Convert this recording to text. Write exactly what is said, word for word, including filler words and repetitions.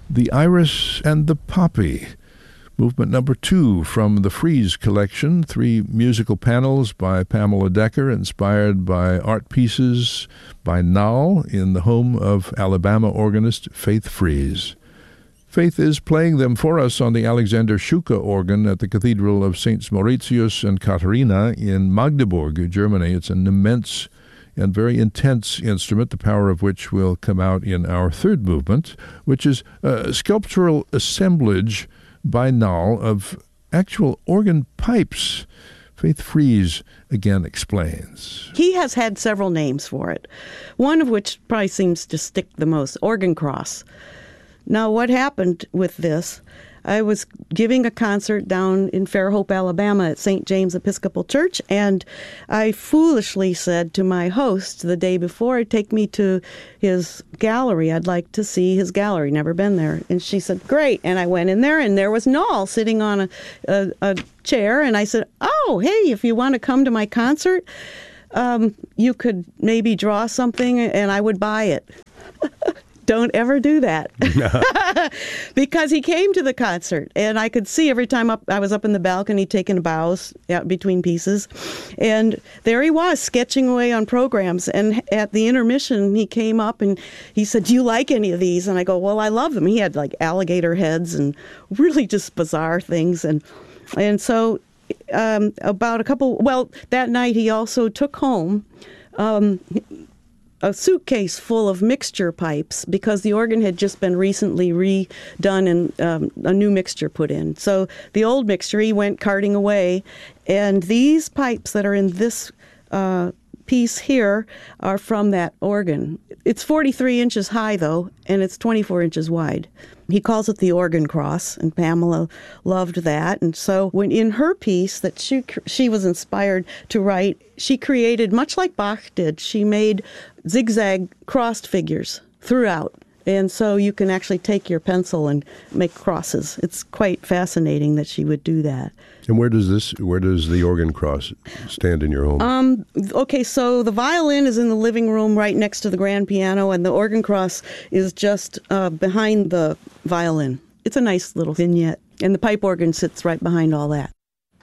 The Iris and the Poppy, movement number two from the Frieze collection, three musical panels by Pamela Decker, inspired by art pieces by Nall in the home of Alabama organist Faith Frieze. Faith is playing them for us on the Alexander Schucke organ at the Cathedral of Saints Mauritius and Katharina in Magdeburg, Germany. It's an immense and very intense instrument, the power of which will come out in our third movement, which is a sculptural assemblage by Nall of actual organ pipes. Faith Frieze again explains. He has had several names for it, one of which probably seems to stick the most, organ cross. Now, what happened with this, I was giving a concert down in Fairhope, Alabama at Saint James Episcopal Church, and I foolishly said to my host the day before, take me to his gallery. I'd like to see his gallery. Never been there. And she said, great. And I went in there, and there was Nall sitting on a, a, a chair, and I said, oh, hey, if you want to come to my concert, um, you could maybe draw something, and I would buy it. Don't ever do that. Because he came to the concert, and I could see every time up, I was up in the balcony taking bows out between pieces, and there he was sketching away on programs. And at the intermission, he came up and he said, do you like any of these? And I go, well, I love them. He had like alligator heads and really just bizarre things. And, and so um, about a couple, well, that night he also took home um, a suitcase full of mixture pipes because the organ had just been recently redone and um, a new mixture put in. So the old mixture he went carting away, and these pipes that are in this uh, piece here are from that organ. It's forty-three inches high, though, and it's twenty-four inches wide. He calls it the organ cross, and Pamela loved that. And so when in her piece that she she was inspired to write, she created, much like Bach did, she made zigzag crossed figures throughout. And so you can actually take your pencil and make crosses. It's quite fascinating that she would do that. And where does this, where does the organ cross stand in your home? Um, okay, so the violin is in the living room right next to the grand piano, and the organ cross is just uh, behind the violin. It's a nice little vignette. And the pipe organ sits right behind all that.